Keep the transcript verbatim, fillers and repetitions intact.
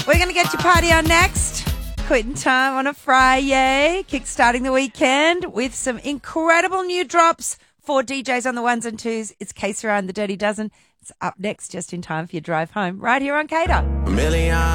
We're going to get your party on next. Quitting time on a Friday, kickstarting the weekend with some incredible new drops for D Js on the ones and twos. It's K Sarah and the Dirty Dozen. It's up next just in time for your drive home right here on Cater.